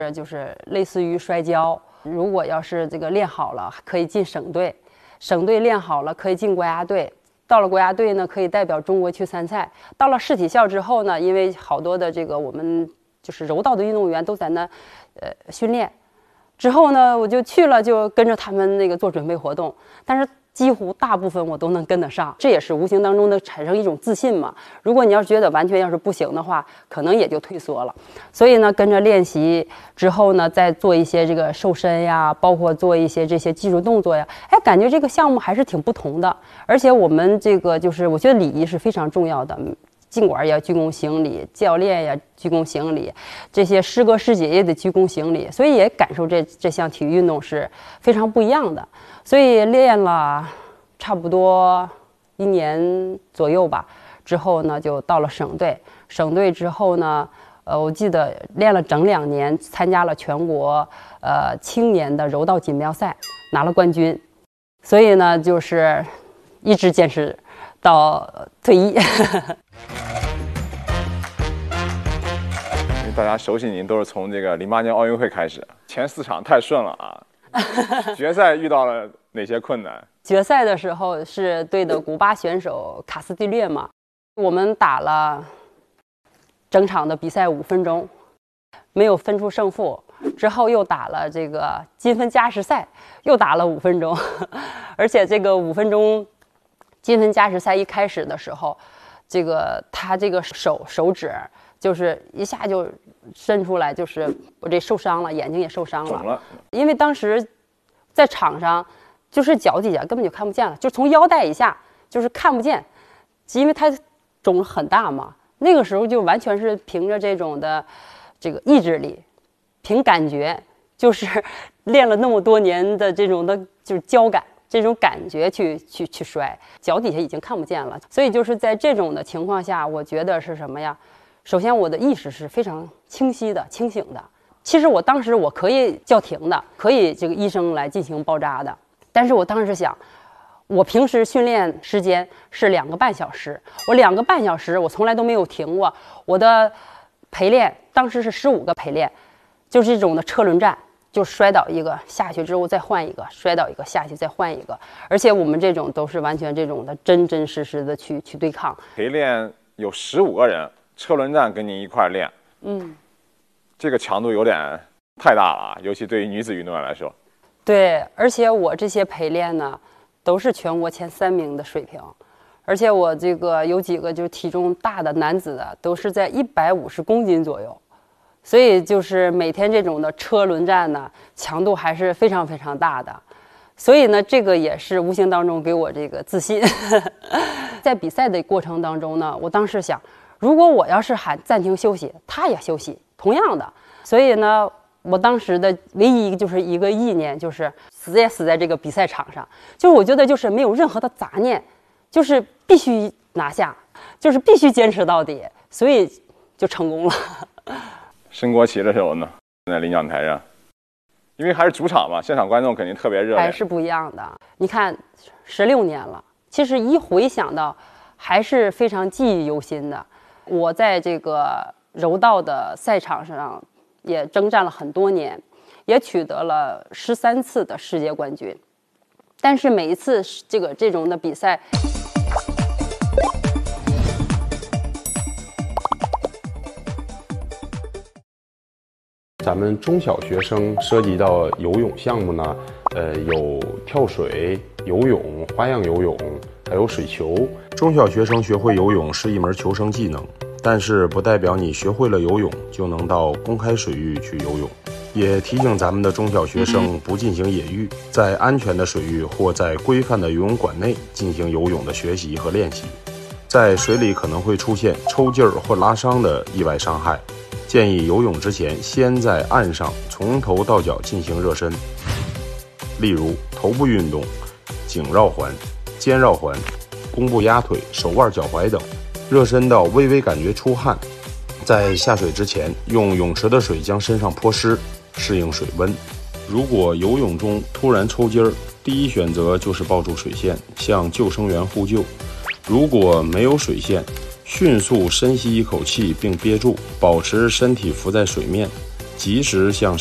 就是类似于摔跤。如果要是这个练好了，可以进省队；省队练好了，可以进国家队。到了国家队呢，可以代表中国去参赛。到了市体校之后呢，因为好多的这个我们就是柔道的运动员都在那训练。之后呢，我就去了，就跟着他们那个做准备活动。但是几乎大部分我都能跟得上，这也是无形当中的产生一种自信嘛。如果你要是觉得完全要是不行的话，可能也就退缩了。所以呢，跟着练习之后呢，再做一些这个瘦身呀，包括做一些这些技术动作呀，感觉这个项目还是挺不同的。而且我们这个就是我觉得礼仪是非常重要的。尽管也要鞠躬行礼，教练也鞠躬行礼，这些师哥师姐也得鞠躬行礼，所以也感受这项体育运动是非常不一样的。所以练了差不多1年左右吧，之后呢就到了省队。省队之后呢，我记得练了整2年，参加了全国青年的柔道锦标赛，拿了冠军。所以呢，就是一直坚持到退役。 因为大家熟悉您都是从这个08年奥运会开始，前4场太顺了啊。决赛遇到了哪些困难？ 决赛的时候是对的古巴选手卡斯蒂略嘛，我们打了整场的比赛5分钟，没有分出胜负。之后又打了这个积分加时赛，又打了5分钟，而且这个5分钟积分加时赛一开始的时候，他这个手指就是一下就伸出来，就是我这受伤了，眼睛也受伤了。因为当时在场上就是脚底下根本就看不见了，就从腰带以下就是看不见，因为它肿很大嘛。那个时候就完全是凭着这种的这个意志力，凭感觉，就是练了那么多年的这种的就是交感。这种感觉去摔，脚底下已经看不见了。所以就是在这种的情况下，我觉得是什么呀？首先我的意识是非常清晰的、清醒的。其实我当时我可以叫停的，可以这个医生来进行包扎的。但是我当时想，我平时训练时间是2个半小时，我2个半小时我从来都没有停过。我的陪练当时是15个陪练，就是这种的车轮战。就摔倒一个下去之后再换一个，摔倒一个下去再换一个，而且我们这种都是完全这种的真真实实的去对抗。 陪练有15个人，车轮战跟您一块练，这个强度有点太大了啊，尤其对于女子运动员来说。 对，而且我这些陪练呢，都是全国前3名的水平，而且我这个有几个就是体重大的男子的，都是在150公斤左右。所以就是每天这种的车轮战呢，强度还是非常非常大的。所以呢，这个也是无形当中给我这个自信。在比赛的过程当中呢，我当时想，如果我要是喊暂停休息，他也休息，同样的。所以呢，我当时的唯一就是一个意念，就是死也死在这个比赛场上。就是我觉得就是没有任何的杂念，就是必须拿下，就是必须坚持到底，所以就成功了。 升国旗的时候呢，在领奖台上，因为还是主场嘛，现场观众肯定特别热烈， 还是不一样的。你看，16年了，其实一回想到，还是非常记忆犹新的。我在这个柔道的赛场上也征战了很多年，也取得了13次的世界冠军。但是每一次这种的比赛， 咱们中小学生涉及到游泳项目呢，有跳水、游泳、花样游泳，还有水球。 中小学生学会游泳是一门求生技能，但是不代表你学会了游泳就能到公开水域去游泳。也提醒咱们的中小学生不进行野浴，在安全的水域或在规范的游泳馆内进行游泳的学习和练习。在水里可能会出现抽筋儿或拉伤的意外伤害。建议游泳之前先在岸上从头到脚进行热身，例如头部运动、颈绕环、肩绕环、弓步压腿、手腕、脚踝等，热身到微微感觉出汗。在下水之前，用泳池的水将身上泼湿，适应水温。如果游泳中突然抽筋儿，第一选择就是抱住水线，向救生员呼救。如果没有水线，迅速深吸一口气并憋住，保持身体浮在水面， 及时向